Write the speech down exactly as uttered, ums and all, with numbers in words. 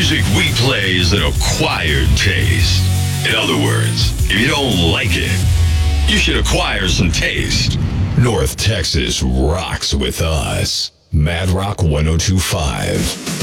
music we play is an acquired taste. In other words, if you don't like it, you should acquire some taste. North Texas rocks with us. Mad Rock one oh two point five.